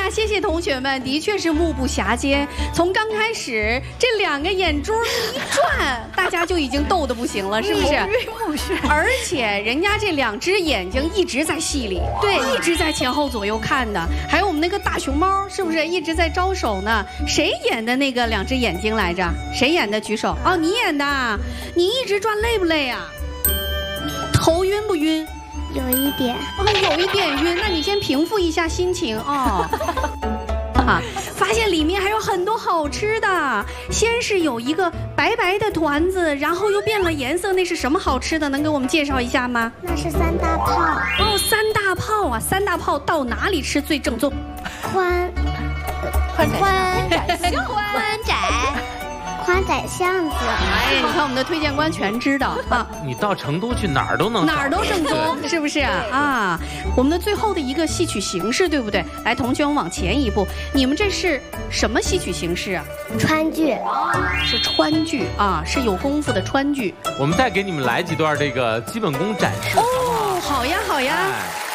呀，谢谢同学们，的确是目不暇接。从刚开始这2个眼珠一转，大家就已经逗得不行了，是不是？而且人家这2只眼睛一直在戏里，对，一直在前后左右看的。还有我们那个大熊猫，是不是一直在招手呢？谁演的那个2只眼睛来着？谁演的？举手。哦，你演的。你一直转累不累啊？头晕不晕？ 有一点。 哦，有一点晕。那你先平复一下心情哦。啊，发现里面还有很多好吃的。先是有一个白白的团子，然后又变了颜色，那是什么好吃的？能给我们介绍一下吗？ 那是3大炮。 哦，3大炮啊！3大炮到哪里吃最正宗？ 宽窄巷子。 哎，你看我们的推荐官全知道啊。 你到成都去哪儿都能正宗，是不是啊？我们的最后的一个戏曲形式，对不对？来，同学们往前一步，你们这是什么戏曲形式啊？ 川剧。 是川剧啊，是有功夫的川剧。 我们再给你们来几段这个基本功展示。 哦，好呀，好呀。 哎